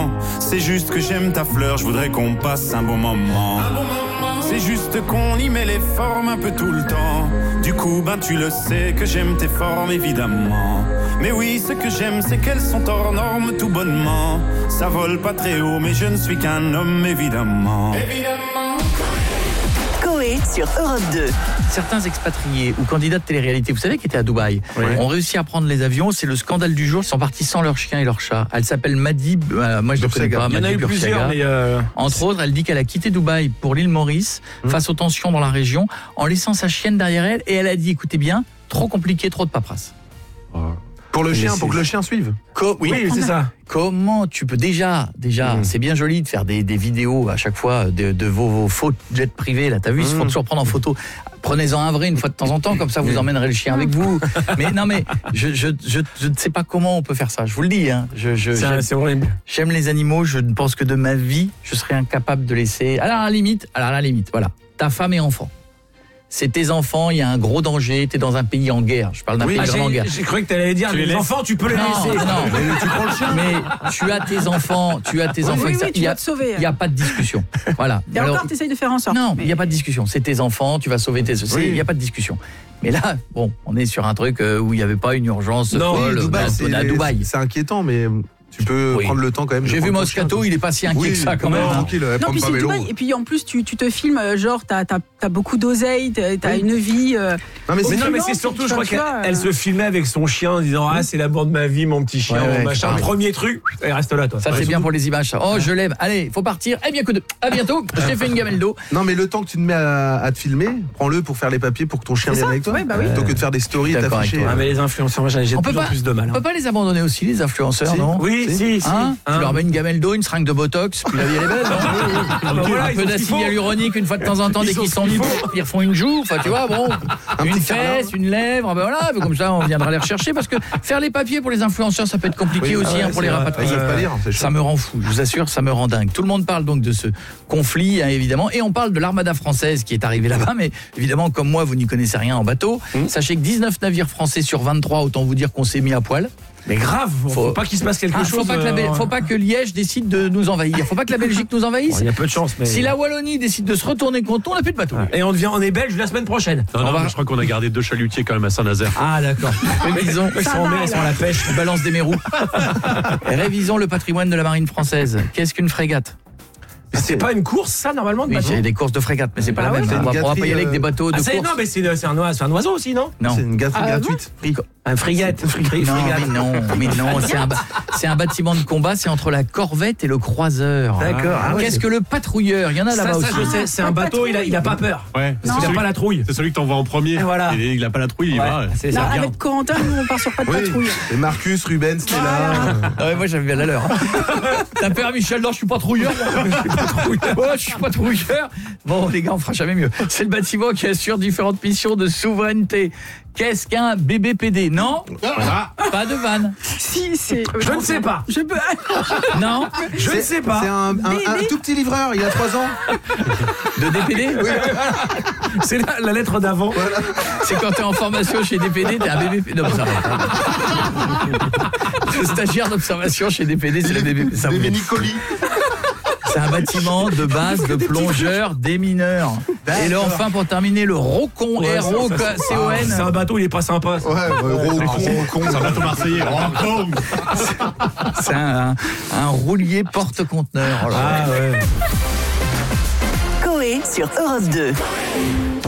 moment. C'est juste que j'aime ta fleur, je voudrais qu'on passe un bon moment. C'est juste qu'on y met les formes un peu tout le temps. Du coup, tu le sais que j'aime tes formes, évidemment. Mais oui, ce que j'aime, c'est qu'elles sont hors normes tout bonnement. Ça vole pas très haut, mais je ne suis qu'un homme, évidemment. Coé sur Europe 2. Certains expatriés ou candidats de télé-réalité, vous savez, qui étaient à Dubaï, ont réussi à prendre les avions. C'est le scandale du jour. Ils sont partis sans leur chien et leur chat. Elle s'appelle Madi. Moi, je ne connais pas. Il y en a eu plusieurs. Mais Entre autres, elle dit qu'elle a quitté Dubaï pour l'île Maurice face aux tensions dans la région, en laissant sa chienne derrière elle. Et elle a dit, écoutez bien, trop compliqué, trop de paperasse. Pour le chien, pour que le chien suive. Oui, c'est ça. Comment tu peux déjà, c'est bien joli de faire des vidéos à chaque fois de vos faux jets privés. Là, t'as vu, ils se font toujours prendre en photo. Prenez-en un vrai une fois de temps en temps, comme ça vous emmènerez le chien avec vous. Mais non, mais je ne sais pas comment on peut faire ça. Je vous le dis. Hein. C'est horrible. J'aime les animaux. Je ne pense que de ma vie, je serais incapable de laisser. À la limite, voilà. Ta femme et enfant. C'est tes enfants, il y a un gros danger, t'es dans un pays en guerre. Je parle d'un pays vraiment en guerre. J'ai cru que t'allais dire, les enfants, tu peux les laisser. Non, tu prends le chien. Mais tu as tes enfants. Oui, tu vas te sauver. Il n'y a pas de discussion. Voilà. Et encore, tu essayes de faire en sorte. Non, il n'y a pas de discussion. C'est tes enfants, tu vas sauver tes... Il n'y a pas de discussion. Mais là, on est sur un truc où il n'y avait pas une urgence folle à Dubaï. C'est inquiétant, mais... Tu peux prendre le temps quand même. J'ai vu Moscato, il est pas si inquiet que ça quand même. Tranquille, non, puis c'est Dubaï. Et puis en plus, tu te filmes, genre, t'as beaucoup d'oseille, t'as une vie. Non, mais c'est surtout, je crois qu'elle se filmait avec son chien en disant c'est l'amour de ma vie, mon petit chien, mon machin. Premier truc, elle reste là, toi. Ça, c'est bien pour les images, ça. Oh, je l'aime. Allez, faut partir. Eh bien, à bientôt. Je t'ai fait une gamelle d'eau. Non, mais le temps que tu te mets à te filmer, prends-le pour faire les papiers pour que ton chien vienne avec toi. Plutôt que de faire des stories et t'afficher. Ah, mais les influenceurs, moi, j'ai de plus en plus de mal. On peut pas les abandonner aussi, les influenceurs, non? Oui, si. Tu leur mets une gamelle d'eau, une seringue de botox, puis la vie elle est belle. Un peu d'acide hyaluronique une fois de temps en temps dès qu'ils sont libres, ils refont une joue, enfin tu vois, une fesse, une lèvre, voilà, comme ça on viendra les rechercher parce que faire les papiers pour les influenceurs ça peut être compliqué aussi pour les rapatrier. Ça me rend fou, je vous assure, ça me rend dingue. Tout le monde parle donc de ce conflit évidemment et on parle de l'armada française qui est arrivée là-bas, mais évidemment comme moi vous n'y connaissez rien en bateau, sachez que 19 navires français sur 23, autant vous dire qu'on s'est mis à poil. Mais grave, faut pas qu'il se passe quelque chose. Faut pas que Liège décide de nous envahir. Faut pas que la Belgique nous envahisse. Il y a peu de chance. Mais... Si la Wallonie décide de se retourner contre nous, on n'a plus de bateau. Et on est belge la semaine prochaine. Non, je crois qu'on a gardé 2 chalutiers quand même à Saint-Nazaire. Ah d'accord. Révisons. Ils sont à la pêche. Ils balancent des mérous. Révisons le patrimoine de la marine française. Qu'est-ce qu'une frégate? C'est pas une course, ça, normalement, de bateau? Oui, c'est des courses de frégates, mais c'est pas la même. On va pas y aller avec des bateaux de course. Non, mais c'est un oiseau aussi, non? Non. C'est une gâterie gratuite. Un frégate. Mais non, c'est un bâtiment de combat, c'est entre la corvette et le croiseur. D'accord. Qu'est-ce que le patrouilleur? Il y en a là-bas aussi. Ça, je sais, c'est un bateau, il a pas peur. Ouais. Il a pas la trouille. C'est celui que t'envoies en premier. Et voilà. Et il a pas la trouille, il va. C'est ça. Avec Corentin, nous on part sur pas de patrouille. Et Marcus, Ruben, Stella. Moi j'avais bien la leur. T'as peur Michel? Non, je suis patrouilleur. Je suis patrouilleur. Bon les gars, on fera jamais mieux. C'est le bâtiment qui assure différentes missions de souveraineté. Qu'est-ce qu'un BBPD? Non, pas de vanne. Si, c'est... Je ne sais pas. Je peux... Non, je ne sais pas. C'est un tout petit livreur, il a 3 ans. De DPD? Oui. C'est la lettre d'avant. Voilà. C'est quand t'es en formation chez DPD, t'es un BBPD. Non, ça va. Le stagiaire d'observation chez DPD, c'est le BBPD. Des Nicoli. C'est un bâtiment de base de plongeurs démineurs. Et là, enfin, pour terminer, le Rocon, R-O-C-O-N. C'est un bateau, il est pas sympa. Rocon. C'est un bateau marseillais. Rocon. C'est un roulier porte-conteneur. Ah ouais. Coé sur Europe 2.